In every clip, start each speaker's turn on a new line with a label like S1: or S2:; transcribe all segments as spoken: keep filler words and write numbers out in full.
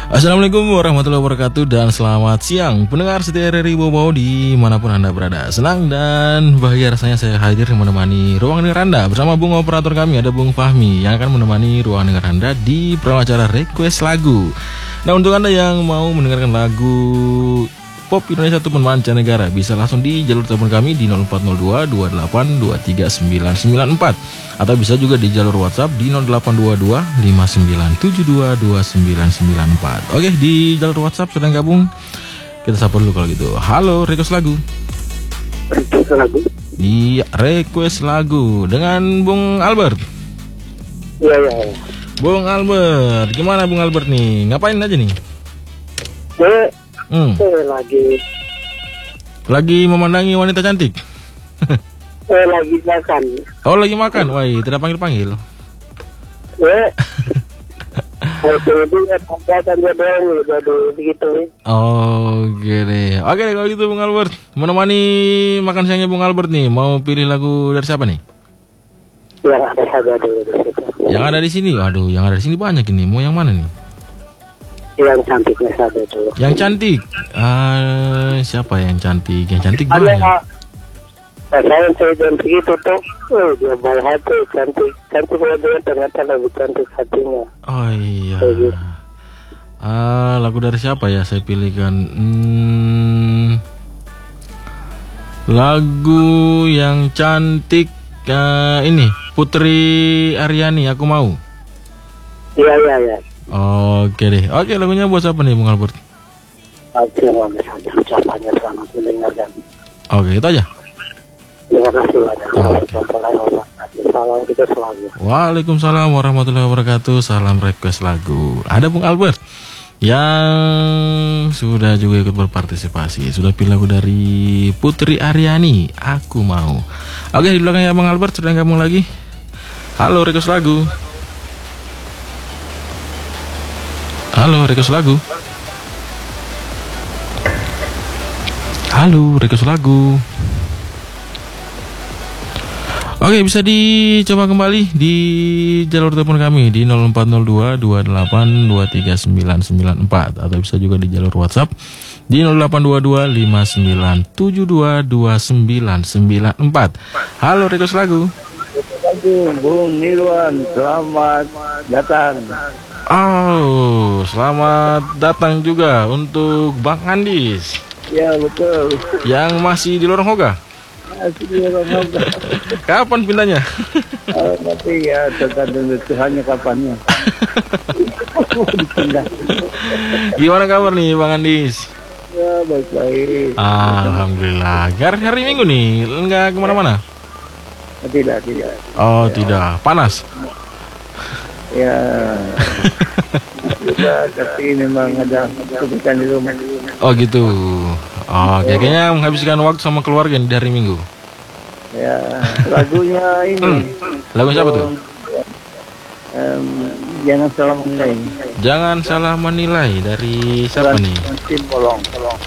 S1: Assalamualaikum warahmatullahi wabarakatuh dan selamat siang pendengar setia R R I Bobau dimanapun Anda berada. Senang dan bahagia rasanya saya hadir menemani ruang dengar Anda bersama Bung Operator kami, ada Bung Fahmi yang akan menemani ruang dengar Anda di program acara Request Lagu. Nah, untuk Anda yang mau mendengarkan lagu pop Indonesia ataupun mancanegara, bisa langsung di jalur telepon kami di nol empat nol dua dua delapan dua tiga sembilan sembilan empat, atau bisa juga di jalur WhatsApp di nol delapan dua dua lima sembilan tujuh dua dua sembilan sembilan empat. Oke, di jalur WhatsApp sedang gabung. Kita sapa dulu kalau gitu. Halo, request lagu.
S2: Request lagu.
S1: Iya, request lagu dengan Bung Albert.
S2: Iya, iya, iya.
S1: Bung Albert, gimana Bung Albert nih? Ngapain aja nih?
S2: Saya
S1: Hmm.
S2: Saya lagi
S1: Lagi memandangi wanita cantik.
S2: Saya lagi makan.
S1: Oh, lagi makan. Wah, tidak panggil-panggil.
S2: Ya. Saya tunggu ya, pangkatan dia doang, jadi begitu.
S1: Oke deh. Oke deh kalau gitu Bung Albert. Menemani makan siangnya Bung Albert nih. Mau pilih lagu dari siapa nih?
S2: Yang ada saja dulu di situ.
S1: Yang ada di sini. Waduh, yang ada di sini banyak ini. Mau yang mana nih?
S2: Yang cantiknya saja dulu.
S1: Yang cantik. Ah, siapa yang cantik? Yang cantik
S2: Ada
S1: banyak.
S2: nggak? Nah, saya saya jam segitu tuh, oh, dia baik hati, cantik, cantik dia ternyata lebih cantik hatinya.
S1: Oh iya.
S2: Gitu.
S1: Ah, lagu dari siapa ya saya pilihkan? Hmm, lagu yang cantik ah, ini Putri Aryani, Aku Mau.
S2: Iya, iya, iya.
S1: Oke deh. Oke, lagunya buat siapa nih Bung Albert?
S2: Oke, mau saja ucapannya selamat mendengarkan.
S1: Oke, itu aja.
S2: Terima kasih banyak. Salam kita selalu.
S1: Waalaikumsalam warahmatullahi wabarakatuh. Salam request lagu. Ada Bung Albert yang sudah juga ikut berpartisipasi. Sudah pilih lagu dari Putri Aryani, Aku Mau. Oke, di belakangnya Bung Albert sudah gabung lagi. Halo, request lagu. Halo, request lagu. Halo, request lagu. Oke, bisa dicoba kembali di jalur telepon kami di nol empat nol dua dua delapan dua tiga sembilan sembilan empat, atau bisa juga di jalur WhatsApp di nol delapan dua dua lima sembilan tujuh dua dua sembilan sembilan empat. Halo, request lagu.
S2: Bung Nirwan, selamat datang.
S1: Oh, selamat datang juga untuk Bang Andis.
S2: Ya, betul.
S1: Yang masih di Lorong Hoga.
S2: Masih di Lorong Hoga.
S1: Kapan pindahnya?
S2: Oh, nanti ya tergantung Tuhannya kapannya.
S1: Gimana kabar nih Bang Andis?
S2: Ya, baik-baik.
S1: Alhamdulillah. Hari-hari Minggu nih, enggak kemana-mana?
S2: Tidak, tidak.
S1: Oh, ya. Tidak. Panas?
S2: Ya. Juga, tapi memang ada kebutuhan di rumah.
S1: Oh gitu. Oh, kayaknya menghabiskan waktu sama keluarga di hari Minggu.
S2: Ya, lagunya ini.
S1: Lagu siapa tuh?
S2: Um, jangan salah menilai.
S1: Jangan salah menilai dari siapa nih?
S2: Simbolong.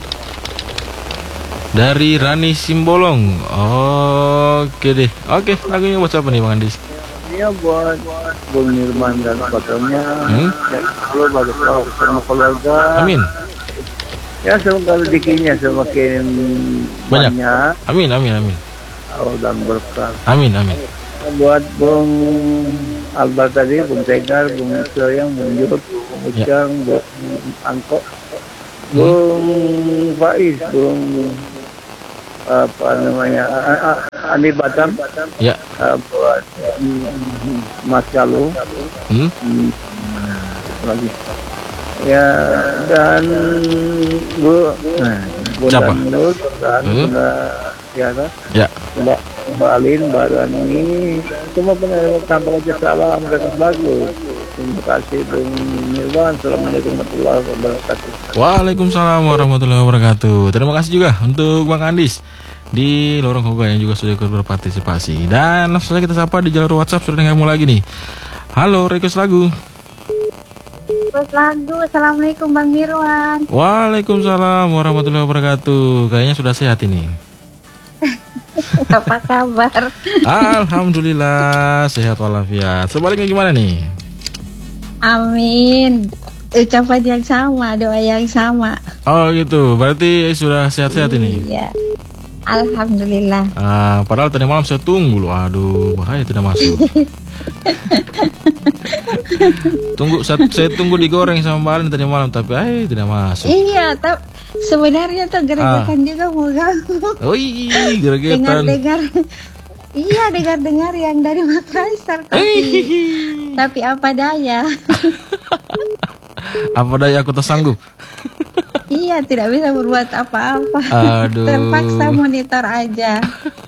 S1: Dari Rani Simbolong. Oke deh. Oke, lagunya buat siapa nih Bang Andis?
S2: Ini buat Bung Nirman dan fotonya.
S1: Hmm?
S2: Dan kalau bagi sama keluarga.
S1: Amin.
S2: Ya, semoga rezekinya semakin
S1: Banyak.
S2: banyak.
S1: Amin, amin, amin.
S2: Allah dan berkah.
S1: Amin, amin.
S2: Buat Bung Albert tadi, Bung Tegar, Bung Soyang, Bung Yud, Bung Ucang, ya. Bung Angko, hmm. Bung Faiz, Bung apa namanya Andi Batam,
S1: ya.
S2: Uh, buat um, Mas Galuh, hmm? hmm, lagi ya, dan Bu nah, Bunda Nur dan hmm? Bunda Tiara, ya, Mbak Mbak Alin, Mbak Rani, semua penerima tanpa aja salam request lagu. Terima kasih Bung Nirwan. Assalamualaikum warahmatullahi wabarakatuh.
S1: Waalaikumsalam warahmatullahi wabarakatuh. Terima kasih juga untuk Bang Andis di Lorong Hoga yang juga sudah ikut berpartisipasi. Dan langsung saja kita sapa di jalur WhatsApp sudah kamu lagi nih. Halo, request lagu.
S3: Request lagu. Assalamualaikum Bang Nirwan.
S1: Waalaikumsalam warahmatullahi wabarakatuh. Kayaknya sudah sehat ini.
S3: Apa kabar?
S1: Alhamdulillah sehat walafiat. Sebaliknya gimana nih?
S3: Amin. ucapan yang sama, doa yang sama.
S1: Oh gitu, berarti sudah sehat-sehat ini?
S3: Iya. Alhamdulillah.
S1: Ah, padahal tadi malam saya tunggu loh. Aduh, bahaya tidak masuk. Tunggu, saya, saya tunggu digoreng sama Mbak Alin tadi malam, tapi eh tidak masuk.
S3: Iya, tapi sebenarnya tuh geregetan
S1: Ah.
S3: juga mau ganggu.
S1: Oh iya, geregetan.
S3: Dengar-dengar. Iya, dengar-dengar yang dari Makassar, tapi
S1: Eh,
S3: tapi apa daya.
S1: apa daya aku tersanggup.
S3: Iya, tidak bisa berbuat apa-apa.
S1: Aduh.
S3: Terpaksa monitor aja.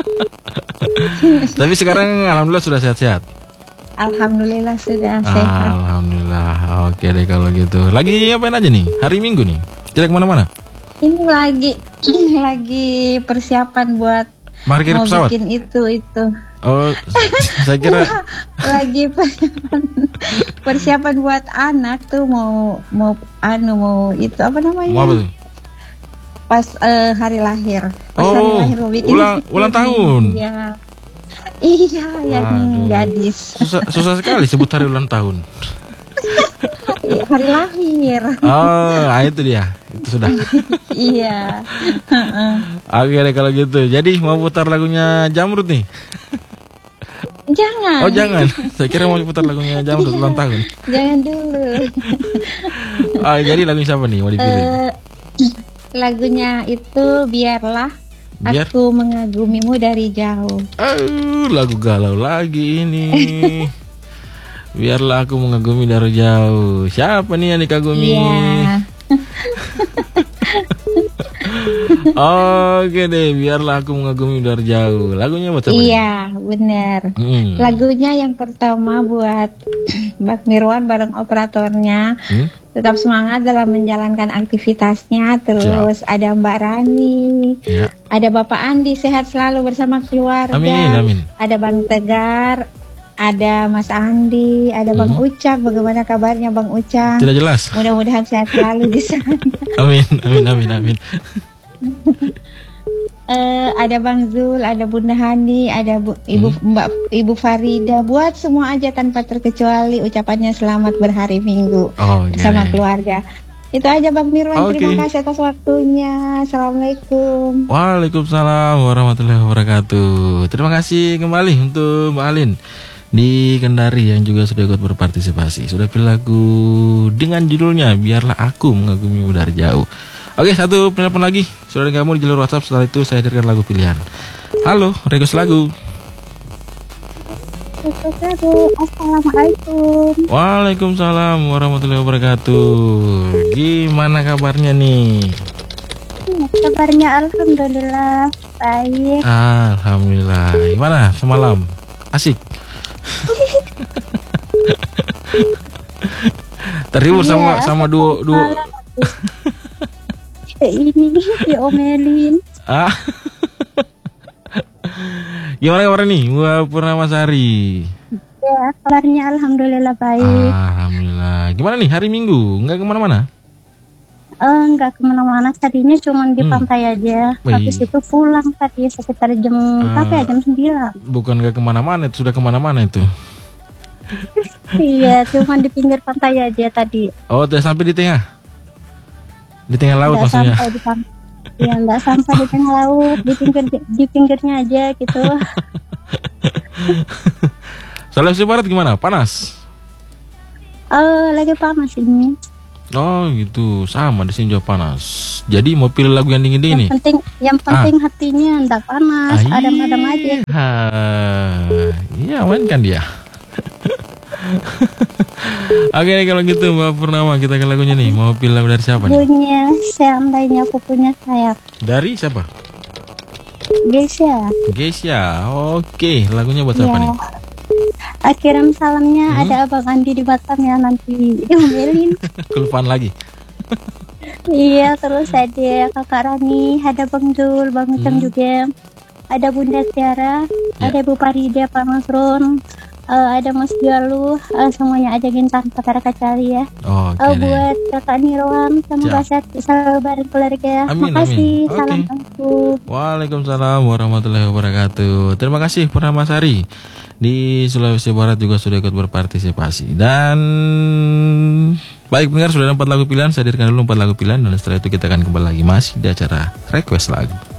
S1: Tapi sekarang alhamdulillah sudah sehat-sehat.
S3: Alhamdulillah sudah sehat.
S1: Alhamdulillah. Oke deh kalau gitu. Lagi ngapain aja nih? Hari Minggu nih. Tidak kemana-mana?
S3: Ini lagi lagi persiapan buat
S1: Parkir
S3: mau
S1: pesawat.
S3: bikin itu itu.
S1: Oh, saya kira
S3: Lagi persiapan, persiapan buat anak tuh mau mau anu mau itu apa namanya?
S1: mau apa tuh?
S3: Pas eh, hari lahir. Pas hari
S1: Oh,
S3: lahir mau bikin
S1: ulang
S3: itu.
S1: ulang tahun.
S3: Iya. Iya, yang
S1: Waduh.
S3: gadis.
S1: Susah, susah sekali sebut hari ulang tahun.
S3: Hari lahir.
S1: Oh, ah, itu dia. Itu sudah.
S3: Iya.
S1: Oke deh kalau gitu. Jadi mau putar lagunya Jamrud nih.
S3: Jangan.
S1: Oh jangan. Saya kira mau putar lagunya Jamrud ulang tahun.
S3: Jangan dulu.
S1: Oh, jadi lagu siapa nih mau dipilih?
S3: Eh, lagunya itu biarlah
S1: Biar.
S3: aku mengagumimu dari jauh.
S1: Oh, lagu galau lagi ini. Biarlah aku mengagumi dari jauh. Siapa nih yang dikagumi?
S3: Iya.
S1: Oke deh, biarlah aku mengagumi dari jauh. Lagunya buat siapa? nih?
S3: Iya, benar.
S1: Hmm.
S3: Lagunya yang pertama buat Mbak Mirwan bareng operatornya.
S1: Hmm?
S3: Tetap semangat dalam menjalankan aktivitasnya. Terus ada Mbak Rani,
S1: Ya.
S3: ada Bapak Andi, sehat selalu bersama keluarga.
S1: Amin, amin.
S3: Ada Bang Tegar, ada Mas Andi, ada Bang Ucap. Bagaimana kabarnya Bang Ucap?
S1: Tidak jelas.
S3: Mudah-mudahan sehat selalu di sana.
S1: Amin, amin, amin, amin.
S3: Eh, ada Bang Zul, ada Bunda Hani, ada Bu, Ibu Mbak Ibu Farida. Buat semua aja tanpa terkecuali ucapannya selamat berhari Minggu
S1: Oh, oke.
S3: sama keluarga. Itu aja Bang Mirwan.
S1: Oke.
S3: Terima kasih atas waktunya. Assalamualaikum.
S1: Waalaikumsalam warahmatullahi wabarakatuh. Terima kasih kembali untuk Mbak Alin di Kendari yang juga sudah ikut berpartisipasi. Sudah pilih lagu dengan judulnya Biarlah Aku Mengagumimu Dari Jauh. Oke, satu penelpon lagi. Sudah ada kamu di jalur WhatsApp. Setelah itu saya hadirkan lagu pilihan. Halo, request lagu.
S3: Assalamualaikum.
S1: Waalaikumsalam warahmatullahi wabarakatuh. Gimana kabarnya nih?
S3: Kabarnya alhamdulillah baik.
S1: Alhamdulillah. Gimana semalam? Asik. Terhibur sama sama duo duo.
S3: Ini diomelin.
S1: Ah. Gimana kabar nih? Mbak Purnamasari.
S3: Ya, kabarnya alhamdulillah baik.
S1: Alhamdulillah. Gimana nih hari Minggu? Enggak kemana-mana?
S3: Eh, enggak kemana-mana, tadinya cuma di
S1: Hmm.
S3: pantai aja.
S1: Wih.
S3: Habis itu pulang tadi sekitar jam berapa ya? Jam sembilan.
S1: Bukan enggak kemana-mana, itu sudah kemana-mana itu.
S3: Iya, cuma di pinggir pantai aja tadi.
S1: Oh, udah sampai di tengah? Di tengah laut
S3: Nggak
S1: maksudnya?
S3: sampai di pantai. Ya, enggak sampai di tengah laut, di pinggir di pinggirnya aja gitu.
S1: Sulawesi Barat gimana? Panas?
S3: Eh, lagi panas ini.
S1: Oh gitu, sama di sini juga panas. Jadi mau pilih lagu yang dingin-dingin nih?
S3: Yang penting, yang penting hatinya enggak panas,
S1: Ah,
S3: adem-adem aja.
S1: iya. Iya, mainkan dia. Oke nih kalau gitu Mbak Purnama, kita ke lagunya nih. Mau pilih lagu dari siapa nih?
S3: Punya seandainya aku punya sayap.
S1: Dari siapa?
S3: Gesya.
S1: Gesya. Oke, lagunya buat siapa nih?
S3: Kirim salamnya
S1: Hmm?
S3: ada Abang Andi di Batam ya, nanti diomelin.
S1: Kelupaan lagi.
S3: Iya, terus ada Kakak Rani, ada Bang Jul, Bang Uceng
S1: Hmm.
S3: juga, ada Bunda Tiara,
S1: Ya.
S3: ada Bu Farida, Pak Masrun, eh, ada Mas Jalu, eh, semuanya aja bintang Pakar Kacari ya.
S1: Oke
S3: Eh,
S1: deh.
S3: buat Kakak Nirwan, semoga
S1: Siap.
S3: sehat selalu bareng keluarga.
S1: Amin,
S3: Makasih,
S1: amin.
S3: salam
S1: Oke.
S3: aku.
S1: Waalaikumsalam warahmatullahi wabarakatuh. Terima kasih Purnamasari di Sulawesi Barat juga sudah ikut berpartisipasi. Dan baik pendengar, sudah ada empat lagu pilihan. Saya hadirkan dulu empat lagu pilihan dan setelah itu kita akan kembali lagi masih di acara Request Lagu.